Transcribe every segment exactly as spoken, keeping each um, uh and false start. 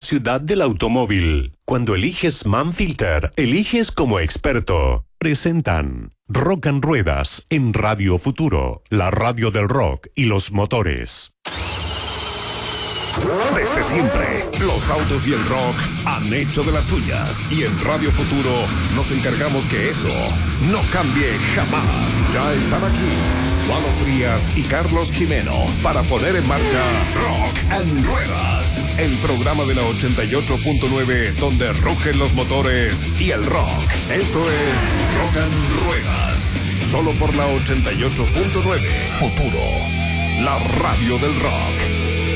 ciudad del automóvil. Cuando eliges Manfilter, eliges como experto. Presentan Rock and Ruedas en Radio Futuro, la radio del rock y los motores. Desde siempre, los autos y el rock han hecho de las suyas. Y en Radio Futuro nos encargamos que eso no cambie jamás. Ya están aquí Juan Frías y Carlos Jimeno para poner en marcha Rock and Ruedas, el programa de la ochenta y ocho punto nueve donde rugen los motores y el rock. Esto es Rock and Ruedas, solo por la ochenta y ocho punto nueve. Futuro, la radio del rock.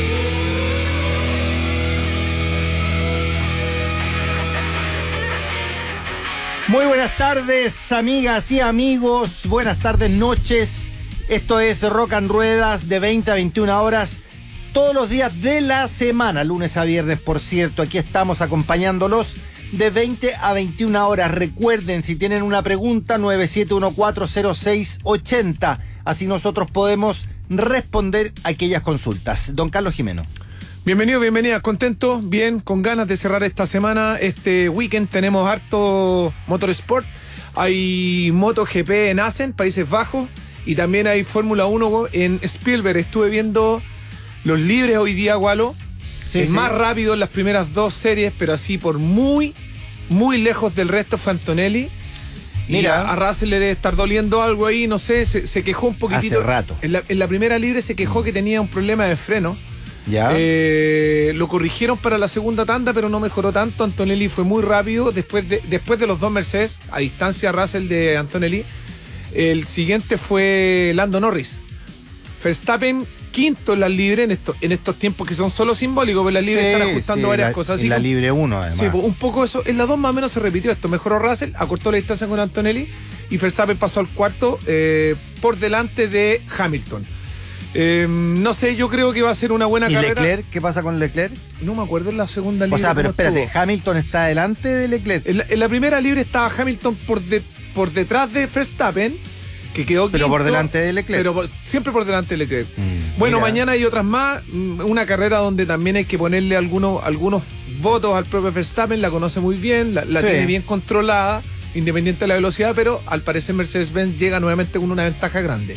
Muy buenas tardes, amigas y amigos. Buenas tardes, noches. Esto es Rock and Ruedas de veinte a veintiuna horas, todos los días de la semana, lunes a viernes, por cierto. Aquí estamos acompañándolos de veinte a veintiuna horas. Recuerden, si tienen una pregunta, nueve siete uno cuatro cero seis ocho cero. Así nosotros podemos responder a aquellas consultas. Don Carlos Jimeno. Bienvenido, bienvenida, contento, bien, con ganas de cerrar esta semana, este weekend. Tenemos harto motorsport, hay MotoGP en Assen, Países Bajos, y también hay Fórmula uno en Spielberg. Estuve viendo los libres hoy día, Gualo, sí, el sí. más rápido en las primeras dos series, pero así por muy, muy lejos del resto fue Antonelli. Mira, y a, a Russell le debe estar doliendo algo ahí, no sé, se, se quejó un poquitito. Hace rato. En la, en la primera libre se quejó que tenía un problema de freno. Ya. Eh, lo corrigieron para la segunda tanda, pero no mejoró tanto. Antonelli fue muy rápido. Después de, después de los dos Mercedes, a distancia Russell de Antonelli, el siguiente fue Lando Norris. Verstappen quinto en las libres en, esto, en estos tiempos que son solo simbólicos, porque las libres sí, están ajustando sí, varias la, cosas. En la libre uno, además. Sí, un poco eso. En la dos más o menos se repitió esto. Mejoró Russell, acortó la distancia con Antonelli y Verstappen pasó al cuarto eh, por delante de Hamilton. Eh, no sé, yo creo que va a ser una buena ¿Y carrera. ¿Y Leclerc? ¿Qué pasa con Leclerc? No me acuerdo en la segunda libre. O sea, pero espérate, estuvo. Hamilton está delante de Leclerc. En la, en la primera libre estaba Hamilton por, de, por detrás de Verstappen, que quedó Pero quinto, por delante de Leclerc. Pero por, siempre por delante de Leclerc. Mm, bueno, mira. mañana hay otras más. Una carrera donde también hay que ponerle algunos, algunos votos al propio Verstappen. La conoce muy bien, la, la sí. tiene bien controlada, independiente de la velocidad, pero al parecer Mercedes-Benz llega nuevamente con una ventaja grande.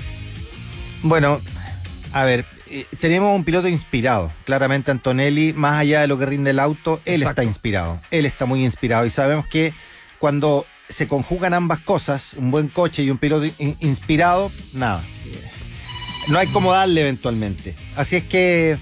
Bueno, a ver, eh, tenemos un piloto inspirado. Claramente Antonelli, más allá de lo que rinde el auto, él Exacto. está inspirado. Él está muy inspirado y sabemos que cuando se conjugan ambas cosas, un buen coche y un piloto in- inspirado, nada. No hay cómo darle eventualmente. Así es que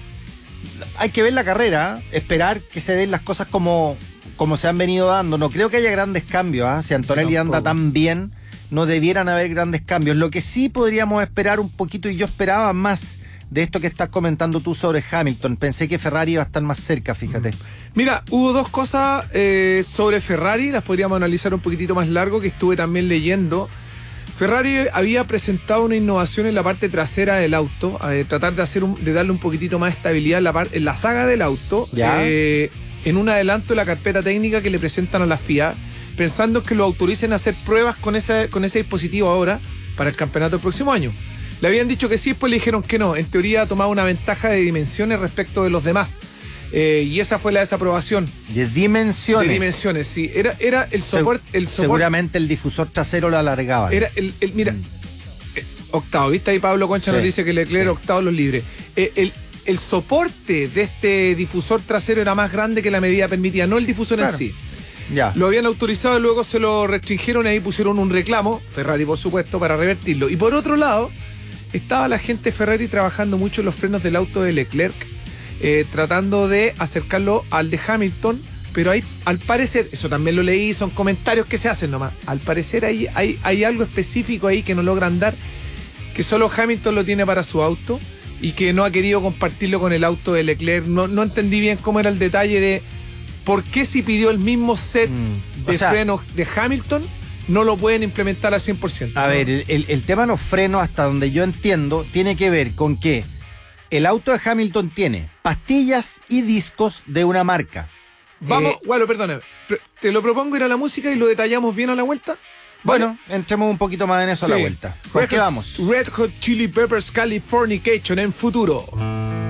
hay que ver la carrera, esperar que se den las cosas como, como se han venido dando. No creo que haya grandes cambios. ¿eh? Si Antonelli no, anda tan bien, no debieran haber grandes cambios. Lo que sí podríamos esperar un poquito, y yo esperaba más de esto que estás comentando tú sobre Hamilton. Pensé que Ferrari iba a estar más cerca, fíjate. Mira, hubo dos cosas eh, sobre Ferrari, las podríamos analizar un poquitito más largo, que estuve también leyendo. Ferrari había presentado una innovación en la parte trasera del auto, eh, tratar de hacer un, de darle un poquitito más de estabilidad en la, par, en la saga del auto, eh, en un adelanto de la carpeta técnica que le presentan a la F I A, pensando que lo autoricen a hacer pruebas con ese, con ese dispositivo ahora para el campeonato del próximo año. Le habían dicho que sí, después le dijeron que no. En teoría tomaba una ventaja de dimensiones respecto de los demás. Eh, y esa fue la desaprobación. De dimensiones. De dimensiones, sí. Era, era el soporte. El soporte Seguramente el difusor trasero lo alargaba. Era el, el mira, mm. eh, octavo, ¿viste? Ahí Pablo Concha sí, nos dice que Leclerc sí. octavo los libres. Eh, el, el soporte de este difusor trasero era más grande que la medida permitida, no el difusor claro. en sí. Ya. Lo habían autorizado, luego se lo restringieron y ahí pusieron un reclamo, Ferrari por supuesto, para revertirlo. Y por otro lado, estaba la gente Ferrari trabajando mucho en los frenos del auto de Leclerc, eh, tratando de acercarlo al de Hamilton, pero hay, al parecer, eso también lo leí, son comentarios que se hacen nomás, al parecer hay, hay, hay algo específico ahí que no logran dar, que solo Hamilton lo tiene para su auto y que no ha querido compartirlo con el auto de Leclerc. No, no entendí bien cómo era el detalle de por qué si pidió el mismo set mm, de sea, frenos de Hamilton no lo pueden implementar al cien por ciento. A ¿no? ver, el, el tema de los frenos, hasta donde yo entiendo, tiene que ver con que el auto de Hamilton tiene pastillas y discos de una marca. Vamos, eh, bueno, perdona, te lo propongo ir a la música y lo detallamos bien a la vuelta. Bueno, ¿vale? Entremos un poquito más en eso sí. a la vuelta. ¿Por qué vamos? Red Hot Chili Peppers Californication en Futuro.